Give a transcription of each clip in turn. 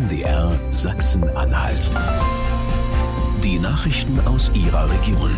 MDR Sachsen-Anhalt. Die Nachrichten aus Ihrer Region.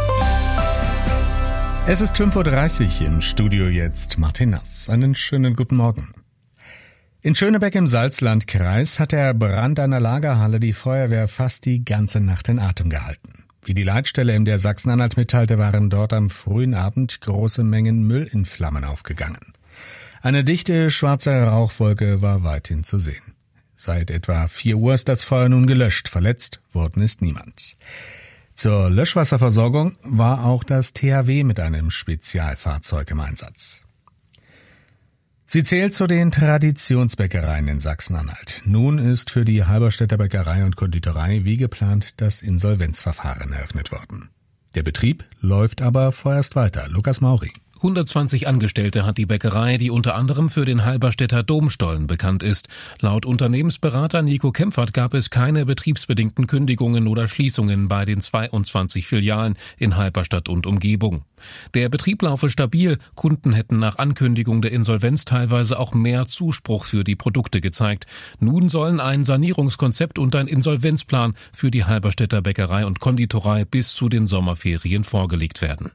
Es ist 5:30 Uhr, im Studio jetzt Martin Nass. Einen schönen guten Morgen. In Schönebeck im Salzlandkreis hat der Brand einer Lagerhalle die Feuerwehr fast die ganze Nacht in Atem gehalten. Wie die Leitstelle MDR Sachsen-Anhalt mitteilte, waren dort am frühen Abend große Mengen Müll in Flammen aufgegangen. Eine dichte, schwarze Rauchwolke war weithin zu sehen. Seit etwa 4 Uhr ist das Feuer nun gelöscht. Verletzt worden ist niemand. Zur Löschwasserversorgung war auch das THW mit einem Spezialfahrzeug im Einsatz. Sie zählt zu den Traditionsbäckereien in Sachsen-Anhalt. Nun ist für die Halberstädter Bäckerei und Konditorei wie geplant das Insolvenzverfahren eröffnet worden. Der Betrieb läuft aber vorerst weiter. Lukas Mauri. 120 Angestellte hat die Bäckerei, die unter anderem für den Halberstädter Domstollen bekannt ist. Laut Unternehmensberater Nico Kempfert gab es keine betriebsbedingten Kündigungen oder Schließungen bei den 22 Filialen in Halberstadt und Umgebung. Der Betrieb laufe stabil, Kunden hätten nach Ankündigung der Insolvenz teilweise auch mehr Zuspruch für die Produkte gezeigt. Nun sollen ein Sanierungskonzept und ein Insolvenzplan für die Halberstädter Bäckerei und Konditorei bis zu den Sommerferien vorgelegt werden.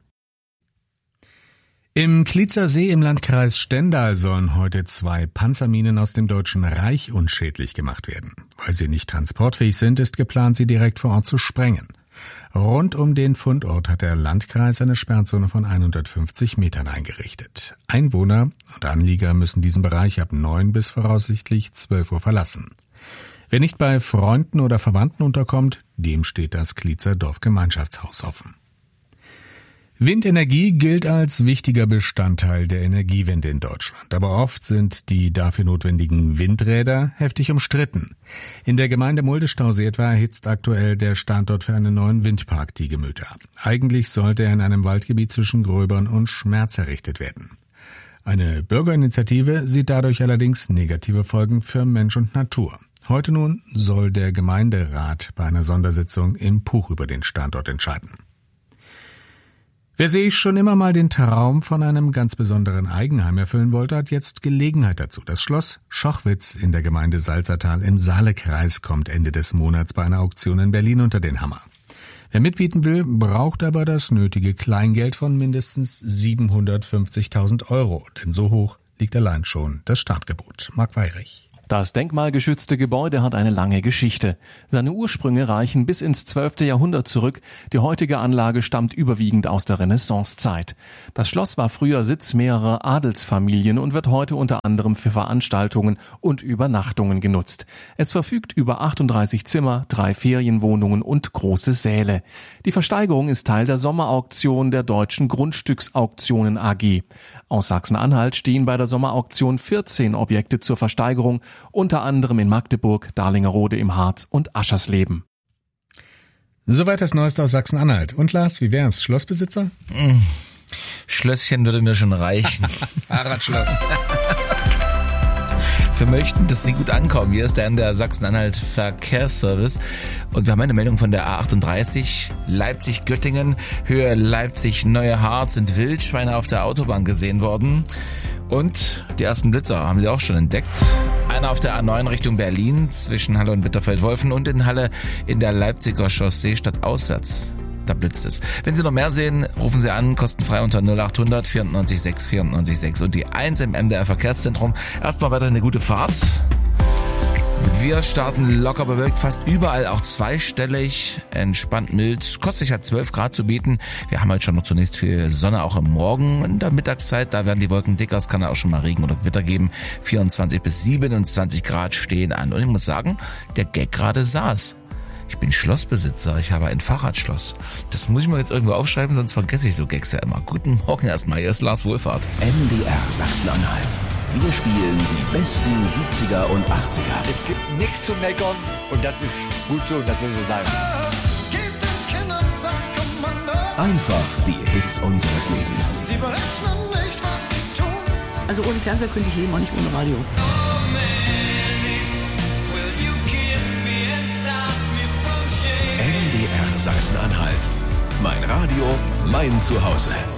Im Klietzer See im Landkreis Stendal sollen heute 2 Panzerminen aus dem Deutschen Reich unschädlich gemacht werden. Weil sie nicht transportfähig sind, ist geplant, sie direkt vor Ort zu sprengen. Rund um den Fundort hat der Landkreis eine Sperrzone von 150 Metern eingerichtet. Einwohner und Anlieger müssen diesen Bereich ab 9 bis voraussichtlich 12 Uhr verlassen. Wer nicht bei Freunden oder Verwandten unterkommt, dem steht das Klietzer Dorfgemeinschaftshaus offen. Windenergie gilt als wichtiger Bestandteil der Energiewende in Deutschland. Aber oft sind die dafür notwendigen Windräder heftig umstritten. In der Gemeinde Mulde-Stausee etwa erhitzt aktuell der Standort für einen neuen Windpark die Gemüter. Eigentlich sollte er in einem Waldgebiet zwischen Gröbern und Schmerz errichtet werden. Eine Bürgerinitiative sieht dadurch allerdings negative Folgen für Mensch und Natur. Heute nun soll der Gemeinderat bei einer Sondersitzung im Puch über den Standort entscheiden. Wer sich schon immer mal den Traum von einem ganz besonderen Eigenheim erfüllen wollte, hat jetzt Gelegenheit dazu. Das Schloss Schochwitz in der Gemeinde Salzertal im Saalekreis kommt Ende des Monats bei einer Auktion in Berlin unter den Hammer. Wer mitbieten will, braucht aber das nötige Kleingeld von mindestens 750.000 €. Denn so hoch liegt allein schon das Startgebot. Marc Weyrich. Das denkmalgeschützte Gebäude hat eine lange Geschichte. Seine Ursprünge reichen bis ins 12. Jahrhundert zurück. Die heutige Anlage stammt überwiegend aus der Renaissancezeit. Das Schloss war früher Sitz mehrerer Adelsfamilien und wird heute unter anderem für Veranstaltungen und Übernachtungen genutzt. Es verfügt über 38 Zimmer, 3 Ferienwohnungen und große Säle. Die Versteigerung ist Teil der Sommerauktion der Deutschen Grundstücksauktionen AG. Aus Sachsen-Anhalt stehen bei der Sommerauktion 14 Objekte zur Versteigerung, unter anderem in Magdeburg, Dalingerode im Harz und Aschersleben. Soweit das Neueste aus Sachsen-Anhalt. Und Lars, wie wär's? Schlossbesitzer? Schlösschen würde mir schon reichen. Fahrradschloss. Wir möchten, dass Sie gut ankommen. Hier ist der MDR Sachsen-Anhalt Verkehrsservice. Und wir haben eine Meldung von der A38, Leipzig-Göttingen. Höhe Leipzig-Neue Harz sind Wildschweine auf der Autobahn gesehen worden. Und die ersten Blitzer haben Sie auch schon entdeckt. Einer auf der A9 Richtung Berlin zwischen Halle und Bitterfeld-Wolfen und in Halle in der Leipziger Chaussee stadtauswärts. Da blitzt es. Wenn Sie noch mehr sehen, rufen Sie an, kostenfrei unter 0800 94 6 94 6 und die 1 im MDR Verkehrszentrum. Erstmal weiter eine gute Fahrt. Wir starten locker bewölkt, fast überall auch zweistellig, entspannt mild. Kostig hat 12 Grad zu bieten. Wir haben heute schon noch zunächst viel Sonne, auch am Morgen in der Mittagszeit. Da werden die Wolken dicker, es kann auch schon mal Regen oder Gewitter geben. 24 bis 27 Grad stehen an. Und ich muss sagen, der Gag gerade saß. Ich bin Schlossbesitzer, ich habe ein Fahrradschloss. Das muss ich mir jetzt irgendwo aufschreiben, sonst vergesse ich so Gags ja immer. Guten Morgen erstmal, hier ist Lars Wohlfahrt. MDR Sachsen-Anhalt. Wir spielen die besten 70er und 80er. Es gibt nichts zu meckern und das ist gut so, das soll so sein. Gebt den Kindern das Kommando. Einfach die Hits unseres Lebens. Sie berechnen nicht, was sie tun. Also ohne Fernseher könnte ich leben, auch nicht ohne Radio. MDR Sachsen-Anhalt. Mein Radio, mein Zuhause.